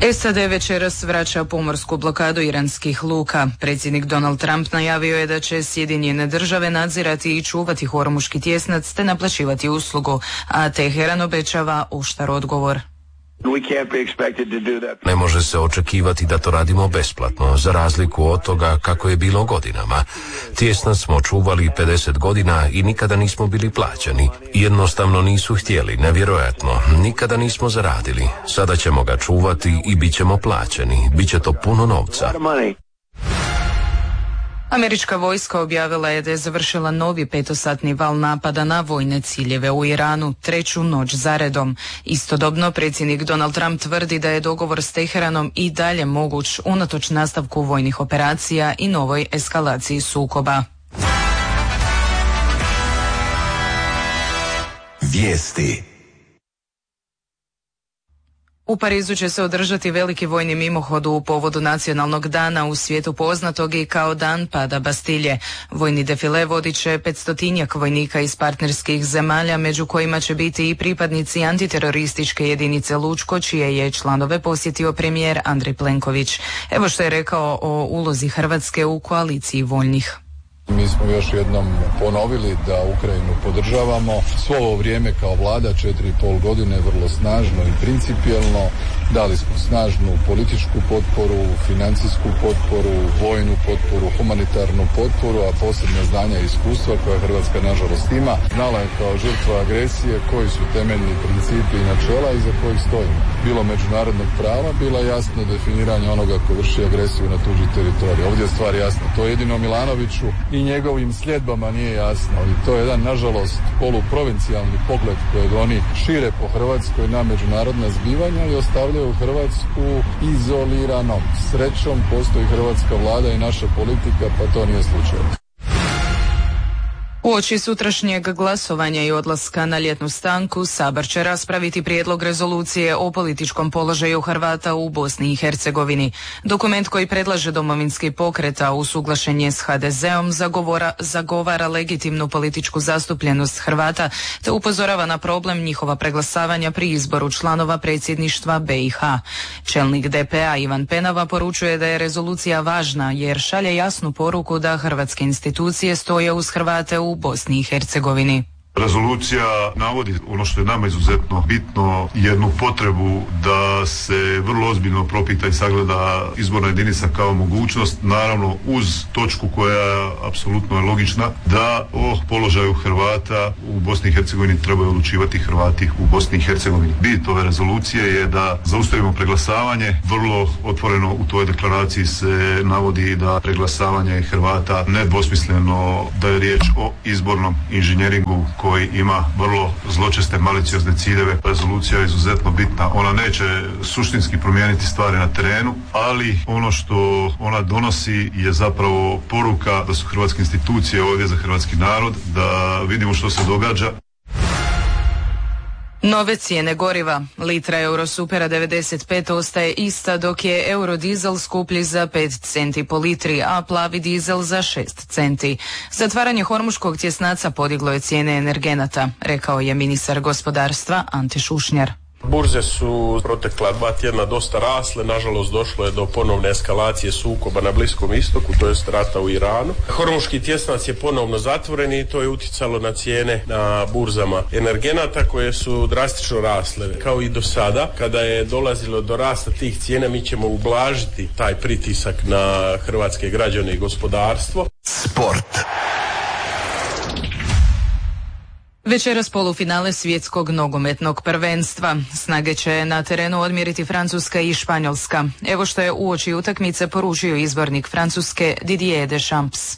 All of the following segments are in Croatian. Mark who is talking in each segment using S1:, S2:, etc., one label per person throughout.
S1: SAD večeras vraća pomorsku blokadu iranskih luka. Predsjednik Donald Trump najavio je da će Sjedinjene države nadzirati i čuvati Hormuški tjesnac te naplaćivati uslugu, a Teheran obećava oštar odgovor.
S2: Ne može se očekivati da to radimo besplatno, za razliku od toga kako je bilo godinama. Tjesnac smo čuvali 50 godina i nikada nismo bili plaćani. Jednostavno nisu htjeli, nevjerojatno. Nikada nismo zaradili. Sada ćemo ga čuvati i bit ćemo plaćeni. Biće to puno novca.
S1: Američka vojska objavila je da je završila novi 5-satni val napada na vojne ciljeve u Iranu, treću noć zaredom. Istodobno, predsjednik Donald Trump tvrdi da je dogovor s Teheranom i dalje moguć unatoč nastavku vojnih operacija i novoj eskalaciji sukoba.
S3: Vijesti.
S1: U Parizu će se održati veliki vojni mimohod u povodu nacionalnog dana u svijetu poznatog i kao dan pada Bastilje. Vojni defile vodit će 500-tinjak vojnika iz partnerskih zemalja, među kojima će biti i pripadnici antiterorističke jedinice Lučko, čije je članove posjetio premijer Andrej Plenković. Evo što je rekao o ulozi Hrvatske u koaliciji voljnih.
S4: Mi smo još jednom ponovili da Ukrajinu podržavamo. Svo ovo vrijeme kao vlada 4,5 godine vrlo snažno i principijelno. Dali smo snažnu političku potporu, financijsku potporu, vojnu potporu, humanitarnu potporu, a posebno znanja i iskustva koja Hrvatska nažalost ima. Znala je kao žrtva agresije koji su temeljni principi i načela iza kojih stojimo. Bilo međunarodnog prava, bilo jasno definiranje onoga ko vrši agresiju na tuđi teritorij. Ovdje je stvar jasna. To jedino Milanoviću i njegovim sljedbama nije jasno. I to je jedan, nažalost, poluprovincijalni pogled kojeg oni šire po Hrvatskoj na međunarodna zbivanja i ostavljaju Hrvatsku izoliranom. Srećom postoji hrvatska vlada i naša politika, pa to nije slučaj.
S1: Uoči sutrašnjeg glasovanja i odlaska na ljetnu stanku, Sabor će raspraviti prijedlog rezolucije o političkom položaju Hrvata u Bosni i Hercegovini. Dokument koji predlaže Domovinski pokret, a usuglašen je s HDZ-om, zagovara legitimnu političku zastupljenost Hrvata te upozorava na problem njihova preglasavanja pri izboru članova predsjedništva BiH. Čelnik DP-a Ivan Penava poručuje da je rezolucija važna jer šalje jasnu poruku da hrvatske institucije stoje uz Hrvate u Bosni i Hercegovini.
S5: Rezolucija navodi ono što je nama izuzetno bitno, jednu potrebu da se vrlo ozbiljno propita i sagleda izborna jedinica kao mogućnost, naravno uz točku koja apsolutno je logična, da o položaju Hrvata u Bosni i Hercegovini trebaju odlučivati Hrvati u Bosni i Hercegovini. Bit ove rezolucije je da zaustavimo preglasavanje. Vrlo otvoreno u toj deklaraciji se navodi da preglasavanje Hrvata nedvosmisleno da je riječ o izbornom inženjeringu koji ima vrlo zločeste, maliciozne ciljeve. Rezolucija je izuzetno bitna. Ona neće suštinski promijeniti stvari na terenu, ali ono što ona donosi je zapravo poruka da su hrvatske institucije ovdje za hrvatski narod, da vidimo što se događa.
S1: Nove cijene goriva. Litra Eurosupera 95 ostaje ista, dok je Eurodizel skuplji za 5 centi po litri, a plavi dizel za 6 centi. Zatvaranje Hormuškog tjesnaca podiglo je cijene energenata, rekao je ministar gospodarstva Ante Šušnjar.
S6: Burze su protekla 2 tjedna dosta rasle, nažalost došlo je do ponovne eskalacije sukoba na Bliskom istoku, to jest rata u Iranu. Hormuški tjesnac je ponovno zatvoren i to je utjecalo na cijene na burzama energenata koje su drastično rasle. Kao i do sada, kada je dolazilo do rasta tih cijena, mi ćemo ublažiti taj pritisak na hrvatske građane i gospodarstvo.
S3: Sport.
S1: Večeras polufinale svjetskog nogometnog prvenstva. Snage će na terenu odmjeriti Francuska i Španjolska. Evo što je uoči utakmice poručio izbornik Francuske Didier Deschamps.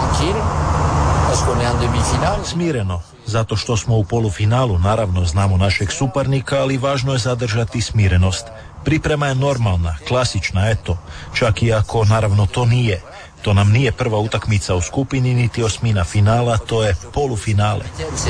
S7: Smireno, zato što smo u polufinalu, naravno znamo našeg suparnika, ali važno je zadržati smirenost. Priprema je normalna, klasična, eto, čak i ako naravno to nije. To nam nije prva utakmica u skupini, niti osmina finala, to je polufinale.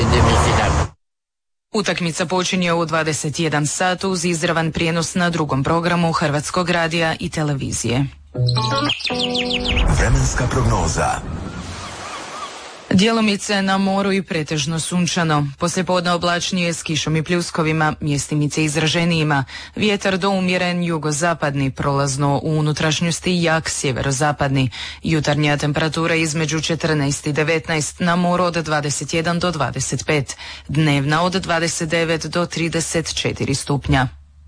S1: Utakmica počinje u 21 sat uz izravan prijenos na drugom programu Hrvatskog radija i televizije.
S3: Vremenska prognoza.
S1: Djelomice na moru i pretežno sunčano. Poslijepodne oblačnije s kišom i pljuskovima, mjestimice izraženijima. Vjetar do umjeren jugozapadni, prolazno u unutrašnjosti jak sjeverozapadni. Jutarnja temperatura između 14 i 19, na moru od 21 do 25. Dnevna od 29 do 34 stupnja.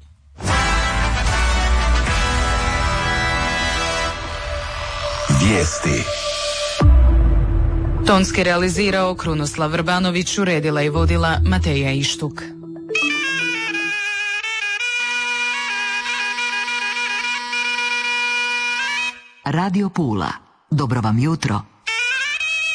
S3: Vijesti.
S1: Tonski realizirao Krunoslav Vrbanović, uredila i vodila Mateja Ištuk.
S8: Radio Pula. Dobro vam jutro.